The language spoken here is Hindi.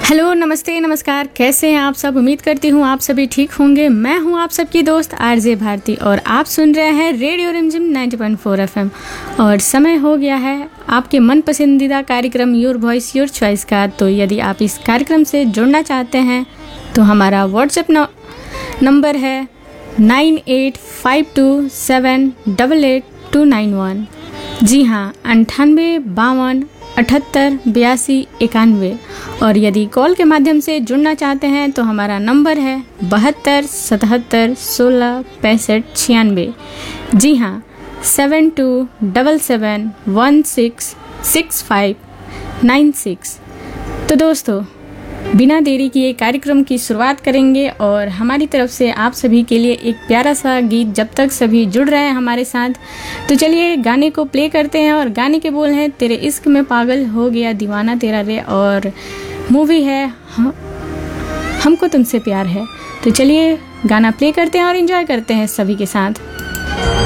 हेलो, नमस्ते, नमस्कार। कैसे हैं आप सब? उम्मीद करती हूँ आप सभी ठीक होंगे। मैं हूँ आप सबकी दोस्त आरजे भारती और आप सुन रहे हैं रेडियो रिमझिम 90.4 एफएम। और समय हो गया है आपके मन पसंदीदा कार्यक्रम योर वॉइस योर चॉइस का। तो यदि आप इस कार्यक्रम से जुड़ना चाहते हैं तो हमारा व्हाट्सएप नंबर है 9852788291। जी हाँ, 9852788291। और यदि कॉल के माध्यम से जुड़ना चाहते हैं तो हमारा नंबर है 7277166596। जी हाँ, 7277166596। तो दोस्तों, बिना देरी किए कार्यक्रम की शुरुआत करेंगे और हमारी तरफ से आप सभी के लिए एक प्यारा सा गीत, जब तक सभी जुड़ रहे हैं हमारे साथ। तो चलिए गाने को प्ले करते हैं। और गाने के बोल हैं तेरे इश्क में पागल हो गया दीवाना तेरा रे, और मूवी है हमको तुमसे प्यार है। तो चलिए गाना प्ले करते हैं और एंजॉय करते हैं सभी के साथ।